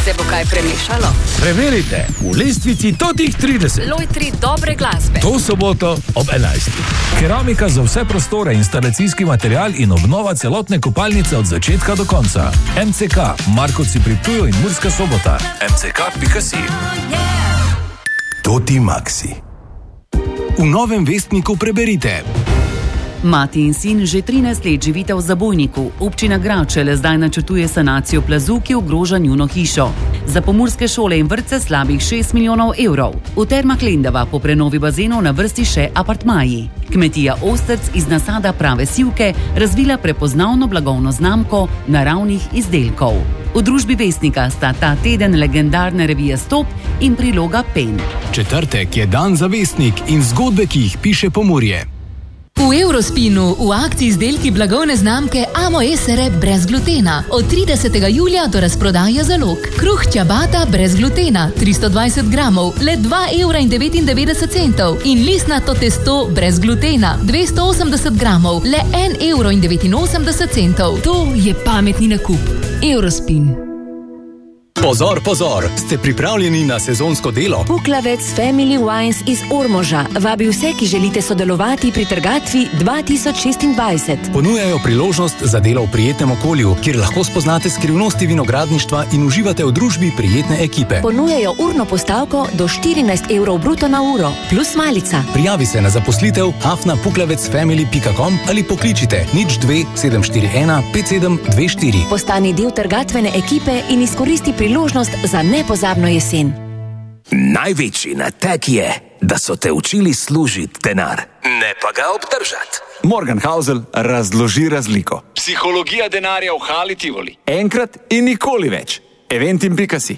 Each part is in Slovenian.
Se bo kaj premešalo? Preverite v lestvici totih 30. Lojtri dobre glasbe. To soboto ob 11. Keramika za vse prostore, instalacijski material in obnova celotne kopalnice od začetka do konca. MCK, Markovci pri Ptuju in Murska Sobota. mck.si. Toti Maxi. V Novem vestniku preberite. Mati in sin že 13 let živita v Zabojniku. Občina Gračele zdaj načrtuje sanacijo plazu, ki ogroža njuno hišo. Za pomurske šole in vrtce slabih 6 milijonov evrov. V Termah Lendava po prenovi bazenov na vrsti še apartmaji. Kmetija Ostrc iz nasada prave sivke razvila prepoznavno blagovno znamko naravnih izdelkov. V družbi Vestnika sta ta teden legendarne revije Stop in priloga Pen. Četrtek je dan za Vestnik in zgodbe, ki jih piše Pomurje. V Eurospinu v akciji izdelki blagovne znamke Amo Esere brez glutena. Od 30. julija do razprodaje zalog. Kruh ciabatta brez glutena 320 gramov, le 2,99 € in listnato testo brez glutena 280 gramov, le 1,89 €. To je pametni nakup. Eurospin. Pozor, pozor! Ste pripravljeni na sezonsko delo? Puklavec Family Wines iz Ormoža vabi vse, ki želite sodelovati pri trgatvi 2026. Ponujajo priložnost za delo v prijetnem okolju, kjer lahko spoznate skrivnosti vinogradništva in uživate v družbi prijetne ekipe. Ponujajo urno postavko do 14 € bruto na uro, plus malica. Prijavi se na zaposlitev hafnapuklavecfamily.com ali pokličite 02 741 5724. Postani del trgatvene ekipe in izkoristi priložnost za nepozabno jesen. Največji nateg je, da so te učili služiti denar, ne pa ga obdržati. Morgan Housel razloži razliko. Psihologija denarja v Hali Tivoli. Enkrat in nikoli več. Eventim.si.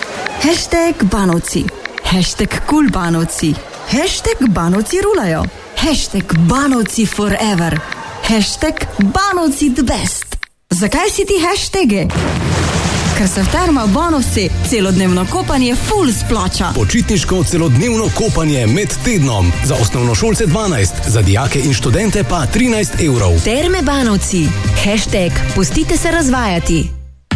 #Banovci, #Banovci, #Banovci rulajo, #Banovci forever, #Banovci the best. Zakaj si ti hashtagi? Ker se v Termah Banovci celodnevno kopanje ful splača. Počitniško celodnevno kopanje med tednom. Za osnovnošolce 12, za dijake in študente pa 13 €. Terme Banovci, #pustite se razvajati.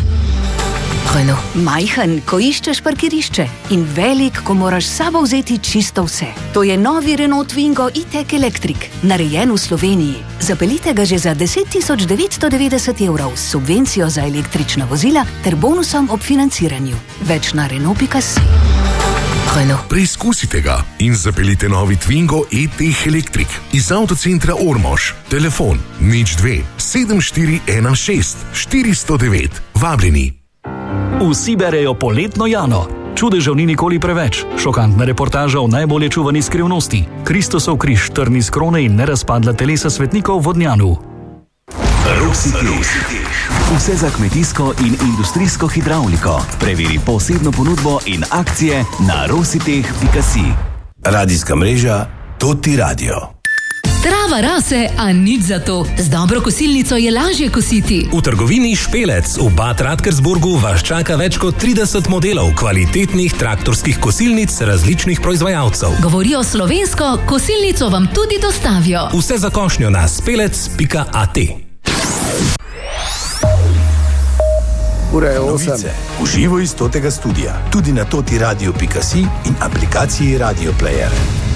Majhen, ko iščeš parkirišče in velik, ko moraš s sabo vzeti čisto vse. To je novi Renault Twingo E-Tech Electric, narejen v Sloveniji. Zapeljite ga že za 10 990 € s subvencijo za električna vozila ter bonusom ob financiranju. Več na Renault.si. Preizkusite ga in zapeljite novi Twingo E-Tech Electric iz avtocentra Ormož. Telefon 02 7416 409. Vabljeni. Vsi berejo poletno Jano. Čudežev ni nikoli preveč. Šokantna reportaža o najbolje čuvani skrivnosti. Kristusov križ, trn iz krone in nerazpadla telesa svetnikov v Vodnjanu. Rositeh. Vse za kmetijsko in industrijsko hidravliko. Preveri posebno ponudbo in akcije na rositeh.si. Radijska mreža Toti Radio. Trava rase, a nič za to. Z dobro kosilnico je lažje kositi. V trgovini Špelec v Bad Radkersburgu vas čaka več kot 30 modelov kvalitetnih traktorskih kosilnic različnih proizvajalcev. Govorijo slovensko, kosilnico vam tudi dostavijo. Vse za košnjo na spelec.at. Ura je 8. Uživo iz Totega studija. Tudi na totiradio.si in aplikaciji Radio Player.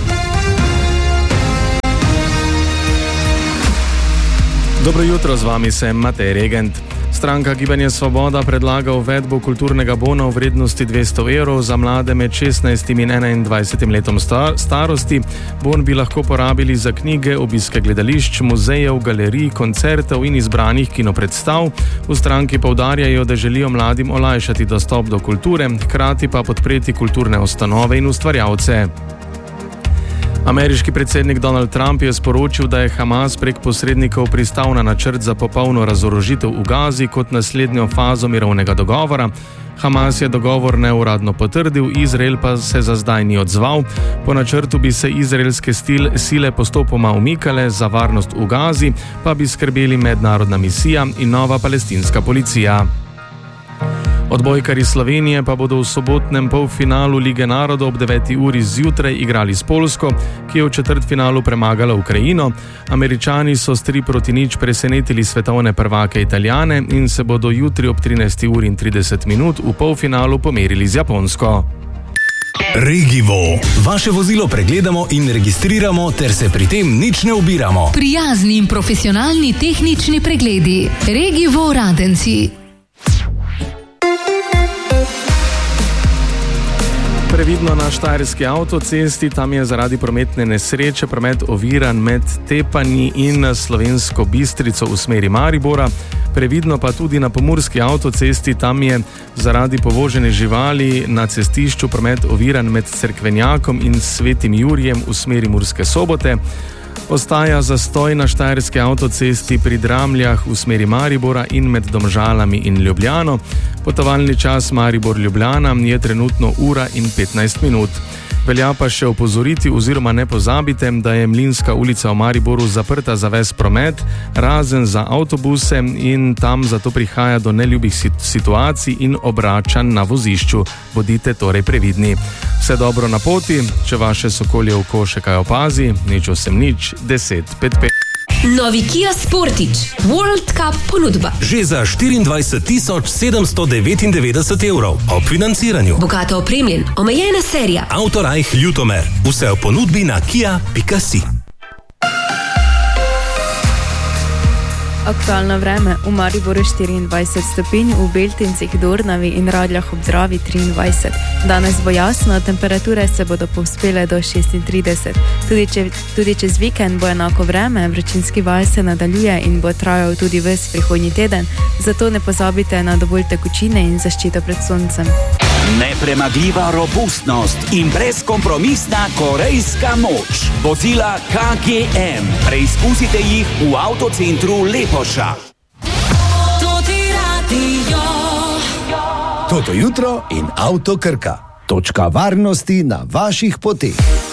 Dobro jutro, z vami sem Matej Regent. Stranka Gibanje Svoboda predlaga uvedbo kulturnega bona v vrednosti 200 € za mlade med 16 in 21 letom starosti. Bon bi lahko porabili za knjige, obiske gledališč, muzejev, galerij, koncertov in izbranih kinopredstav. V stranki poudarjajo, da želijo mladim olajšati dostop do kulture, hkrati pa podpreti kulturne ustanove in ustvarjalce. Ameriški predsednik Donald Trump je sporočil, da je Hamas prek posrednikov pristal na načrt za popolno razorožitev v Gazi kot naslednjo fazo mirovnega dogovora. Hamas je dogovor neuradno potrdil, Izrael pa se za zdaj ni odzval. Po načrtu bi se izraelske sile postopoma umikale, za varnost v Gazi pa bi skrbeli mednarodna misija in nova palestinska policija. Odbojkarji Slovenije pa bodo v sobotnem polfinalu Lige narodov ob 9. uri zjutraj igrali s Poljsko, ki je v četrtfinalu premagala Ukrajino. Američani so s 3-0 presenetili svetovne prvake Italijane in se bodo jutri ob 13:30 v polfinalu pomerili z Japonsko. Regivo. Vaše vozilo pregledamo in registriramo, ter se pri tem nič ne ubiramo. Prijazni in profesionalni tehnični pregledi. Regivo Radenci. Previdno na štajerski avtocesti, tam je zaradi prometne nesreče promet oviran med Tepanji in Slovensko Bistrico v smeri Maribora. Previdno pa tudi na pomurski avtocesti, tam je zaradi povožene živali na cestišču promet oviran med Cerkvenjakom in Svetim Jurijem v smeri Murske Sobote. Ostaja zastoj na štajerski avtocesti pri Dramljah v smeri Maribora in med Domžalami in Ljubljano. Potovalni čas Maribor-Ljubljana je trenutno 1:15. Velja pa še opozoriti oziroma ne pozabite, da je Mlinska ulica v Mariboru zaprta za ves promet, razen za avtobuse, in tam zato prihaja do neljubih situacij in obračanj na vozišču. Bodite torej previdni. Vse dobro na poti, če vaše sokolje oko še kaj opazi, nič 1055. Novi Kia Sportage World Cup ponudba. Že za 24.799 evrov ob financiranju. Bogato opremljen, omejena serija. Autorajh Ljutomer. Vse v ponudbi na kia.si. Aktualno vreme v Mariboru 24 stopinj, v Beltincih, Dornavi in Radljah ob Dravi 23. Danes bo jasno, temperature se bodo povzpele do 36. Tudi čez vikend bo enako vreme, vročinski val se nadaljuje in bo trajal tudi ves prihodnji teden, zato ne pozabite na dovolj tekočine in zaščito pred soncem. Nepremagljiva robustnost in brezkompromisna korejska moč. Vozila KGM. Preizkusite jih v avtocentru Lepoša. Toto jutro in Avto Krka. Točka varnosti na vaših poteh.